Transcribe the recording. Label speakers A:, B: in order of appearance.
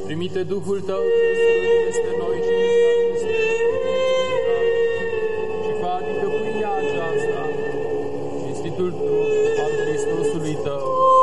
A: Trimite Duhul Tău peste noi și peste și fă adică pâinea aceasta, cinstitul trup al Hristosului Tău,